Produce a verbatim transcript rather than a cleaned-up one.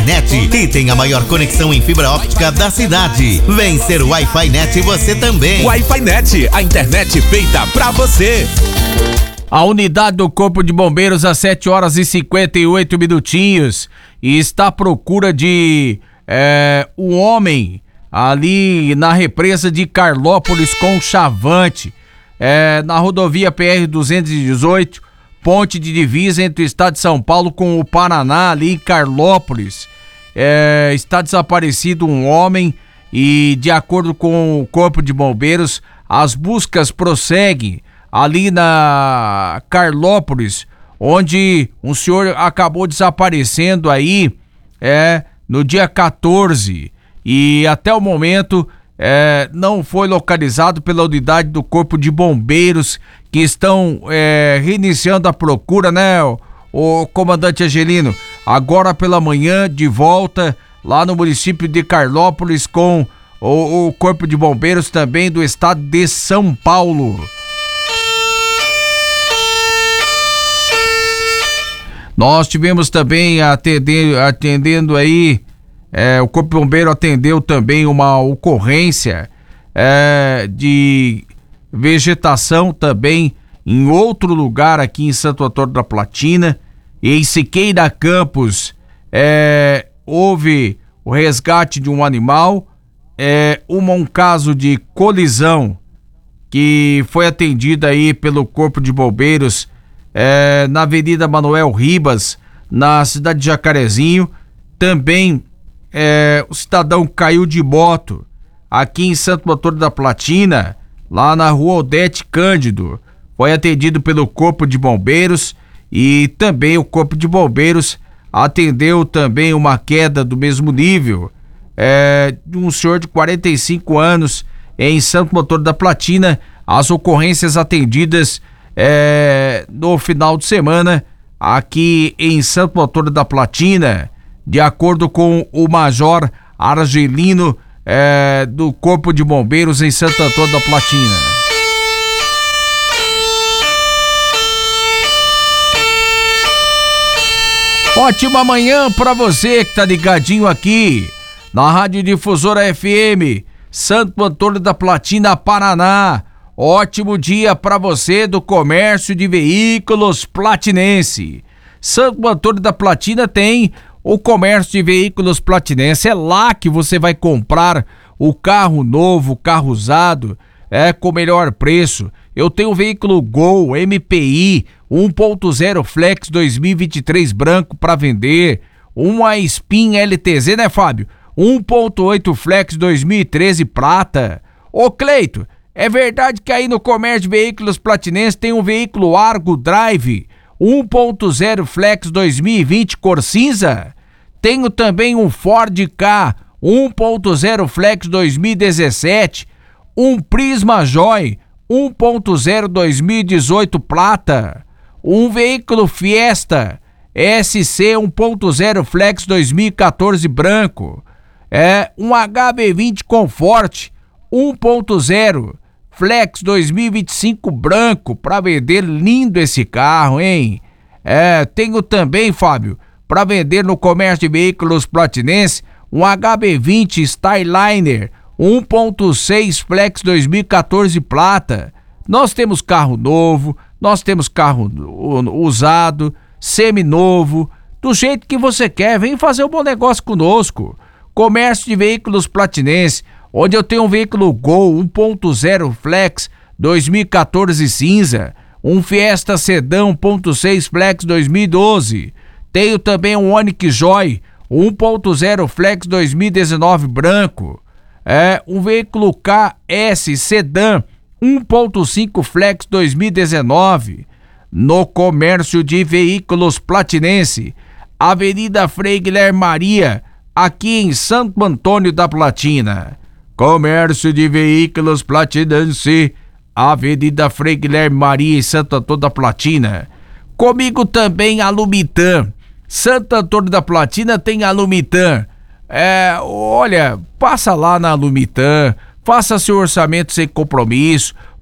internet e tem a maior conexão em fibra óptica da cidade. Vem ser o Wi-Fi Net você também. Wi-Fi Net, a internet feita pra você. A unidade do Corpo de Bombeiros às sete horas e cinquenta e oito minutinhos e está à procura de é, um homem ali na represa de Carlópolis com Chavante, é, na rodovia P R duzentos e dezoito, ponte de divisa entre o estado de São Paulo com o Paraná, ali em Carlópolis. É, está desaparecido um homem e, de acordo com o Corpo de Bombeiros, as buscas prosseguem ali na Carlópolis, onde um senhor acabou desaparecendo aí é, no dia quatorze e até o momento é, não foi localizado pela unidade do Corpo de Bombeiros, que estão é, reiniciando a procura, né, o, o comandante Angelino? Agora pela manhã, de volta lá no município de Carlópolis com o, o Corpo de Bombeiros também do estado de São Paulo. Nós tivemos também atendendo, atendendo aí, é, o Corpo de Bombeiro atendeu também uma ocorrência é, de vegetação também em outro lugar aqui em Santo Antônio da Platina. E em Siqueira Campos é, houve o resgate de um animal, é, uma, um caso de colisão que foi atendido aí pelo Corpo de Bombeiros É, na Avenida Manuel Ribas, na cidade de Jacarezinho. Também é, o cidadão caiu de moto aqui em Santo Antônio da Platina, lá na rua Odete Cândido. Foi atendido pelo Corpo de Bombeiros e também o Corpo de Bombeiros atendeu também uma queda do mesmo nível é, de um senhor de quarenta e cinco anos em Santo Antônio da Platina. As ocorrências atendidas É, no final de semana aqui em Santo Antônio da Platina, de acordo com o Major Argelino é, do Corpo de Bombeiros em Santo Antônio da Platina. Ótima manhã para você que tá ligadinho aqui na Rádio Difusora F M Santo Antônio da Platina, Paraná. Ótimo dia para você do comércio de veículos platinense. Santo Antônio da Platina tem o comércio de veículos platinense. É lá que você vai comprar o carro novo, o carro usado, é com melhor preço. Eu tenho o veículo Gol M P I um ponto zero Flex dois mil e vinte e três branco para vender. Uma Spin L T Z, né, Fábio? um ponto oito Flex dois mil e treze prata. Ô, Cleito, é verdade que aí no comércio de veículos platinenses tem um veículo Argo Drive um ponto zero Flex dois mil e vinte cor cinza? Tenho também um Ford Ka um ponto zero Flex dois mil e dezessete, um Prisma Joy um ponto zero dois mil e dezoito prata, um veículo Fiesta S C um ponto zero Flex dois mil e quatorze branco, é um H B vinte Comfort um ponto zero Flex dois mil e vinte e cinco branco para vender. Lindo esse carro, hein? É, tenho também, Fábio, para vender no comércio de veículos platinense, um H B vinte Starliner um ponto seis Flex dois mil e quatorze prata. Nós temos carro novo, nós temos carro usado, seminovo, do jeito que você quer. Vem fazer um bom negócio conosco. Comércio de veículos platinense, onde eu tenho um veículo Gol um ponto zero Flex dois mil e quatorze cinza, um Fiesta Sedan um ponto seis Flex dois mil e doze. Tenho também um Onix Joy um ponto zero Flex dois mil e dezenove branco. É um veículo K S Sedan um ponto cinco Flex dois mil e dezenove. No comércio de veículos platinense, Avenida Frei Guilherme Maria, aqui em Santo Antônio da Platina. Comércio de veículos platinense, Avenida Frei Guilherme Maria, em Santo Antônio da Platina. Comigo também a Lumitan. Santo Antônio da Platina tem a Lumitan. É, olha, passa lá na Lumitan, faça seu orçamento sem compromisso,